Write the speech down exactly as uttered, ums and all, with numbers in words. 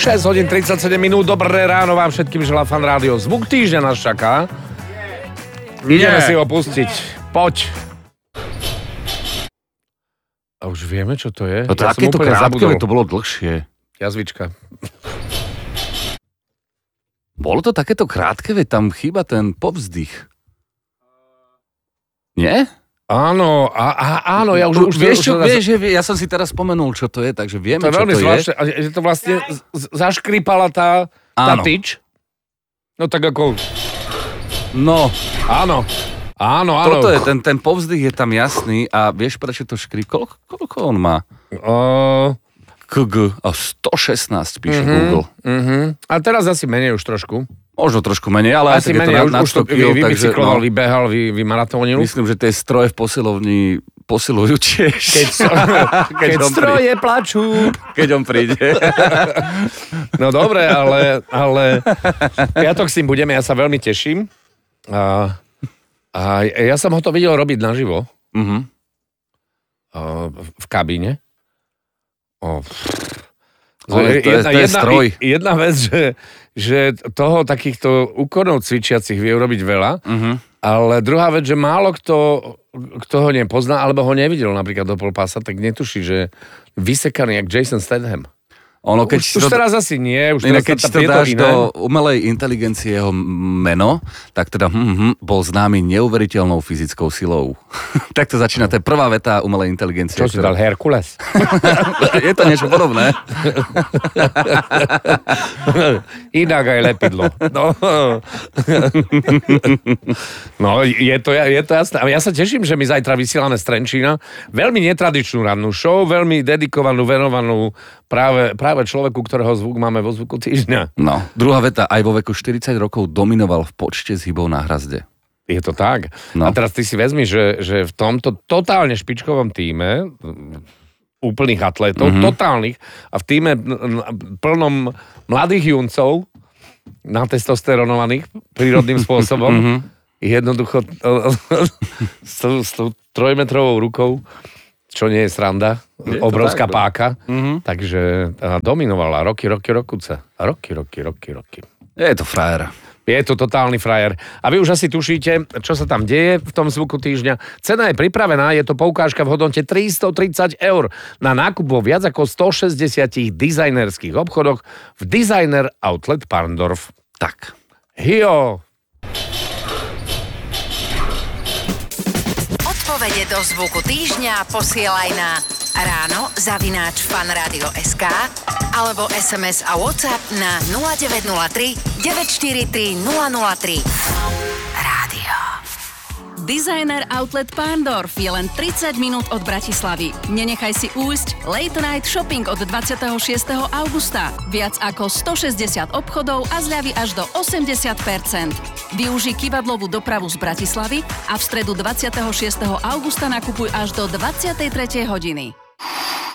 šesť hodín tridsaťsedem minút, dobré ráno vám všetkým želá Fan Rádio. Zvuk týždňa nás čaká. Ideme si ho pustiť. Poď. A už vieme, čo to je. No to ja aké to krátke, to bolo dlhšie. Jazvička. Bolo to takéto krátke, veď tam chýba ten povzdych. Nie? Áno, a, a, áno, ja už... už vieš, čo, už, vieš, že ja som si teraz spomenul, čo to je, takže vieme, to je čo veľmi to zvláštne, je. je. To vlastne z- zaškripala tá, tá tyč. No tak ako... No. Áno, áno, áno. Toto je, ten, ten povzdych je tam jasný a vieš, prečo to škrip? Koľko, koľko on má? Uh... ká gé, a sto šestnásť píše uh-huh, Google. Uh-huh. A teraz asi menej už trošku. Možno trošku menej, ale asi aj tak menej, je to na, na sto vy, kíl, vy, takže... Vybicykloval, No, vybehal, vy, vymaratónil. myslím, že tie stroje v posilovni posilujú tiež. Keď, so, keď, keď stroje príde. Plačú. Keď on príde. No dobre, ale, ale piatok s tým budeme, ja sa veľmi teším. A, a ja som ho to videl robiť naživo. Uh-huh. A, v kabíne. O, No, to je, jedna, to je jedna, stroj. Jedna vec, že, že toho takýchto úkonov cvičiacich vie urobiť veľa, Uh-huh. ale druhá vec, že málo kto, kto ho nepozná, alebo ho nevidel napríklad do polpása, tak netuší, že vysekaný jak Jason Statham. Ono, keď už, už to, teraz asi nie, už inak, teraz keď to dáš do umelej inteligencie jeho meno, tak teda hm, hm, bol známy neuveriteľnou fyzickou silou. Tak to začína, to je prvá veta umelej inteligencie. Čo si dal, Herkules? Je to niečo podobné. Inak aj lepidlo. No, no je, to, je to jasné. A ja sa teším, že my zajtra vysielame z Trenčína veľmi netradičnú rannú show, veľmi dedikovanú, venovanú práve, práve človeku, ktorého zvuk máme vo Zvuku týždňa. No, druhá veta, aj vo veku štyridsať rokov dominoval v počte zhybov na hrazde. Je to tak. No. A teraz ty si vezmi, že, že v tomto totálne špičkovom tíme úplných atletov, mm-hmm. totálnych, a v tíme plnom mladých juncov, natestosteronovaných prírodným spôsobom, mm-hmm. jednoducho s tou trojmetrovou rukou, čo nie je sranda, je obrovská tak, páka, mm-hmm. takže dominovala roky, roky, rokuce. Roky, roky, roky, roky. Je to frajer. Je to totálny frajer. A vy už asi tušíte, čo sa tam deje v tom Zvuku týždňa. Cena je pripravená, je to poukážka v hodnote tristotridsať eur na nákup vo viac ako stošesťdesiat dizajnerských obchodoch v Designer Outlet Parndorf. Tak. Hio! Odpovede do Zvuku týždňa posielaj na ráno zavináč fanradio bodka es ká alebo es em es a WhatsApp na nula deväť nula tri deväť štyri tri nula nula tri. Rádio. Designer Outlet Parndorf je len tridsať minút od Bratislavy. Nenechaj si újsť Late Night Shopping od dvadsiateho šiesteho augusta. Viac ako stošesťdesiat obchodov a zľavy až do osemdesiat percent. Využij kývadlovú dopravu z Bratislavy a v stredu dvadsiateho šiesteho augusta nakupuj až do dvadsiatej tretej hodiny.